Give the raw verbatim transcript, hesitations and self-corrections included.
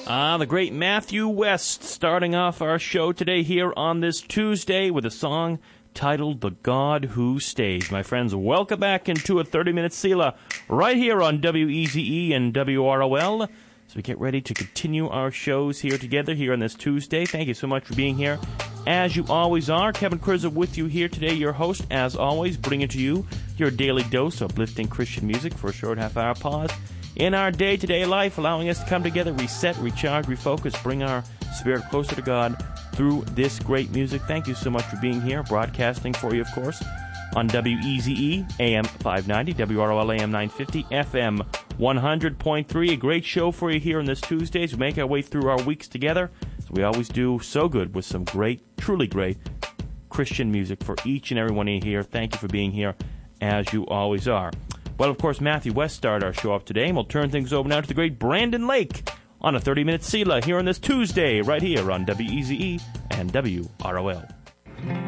Ah, the great Matthew West starting off our show today here on this Tuesday with a song titled The God Who Stays. My friends, welcome back into a thirty-minute Selah right here on W E Z E and W R O L. So we get ready to continue our shows here together here on this Tuesday. Thank you so much for being here. As you always are, Kevin Krizza with you here today, your host, as always, bringing to you your daily dose of uplifting Christian music for a short half-hour pause in our day-to-day life, allowing us to come together, reset, recharge, refocus, bring our spirit closer to God through this great music. Thank you so much for being here, broadcasting for you, of course, on W E Z E, A M five ninety, W R O L A M nine fifty, F M one hundred point three. A great show for you here on this Tuesday as we make our way through our weeks together, as we always do so good with some great, truly great Christian music for each and every one of you here. Thank you for being here, as you always are. Well, of course, Matthew West started our show off today, and we'll turn things over now to the great Brandon Lake on a thirty-minute Selah here on this Tuesday, right here on W E Z E and W R O L.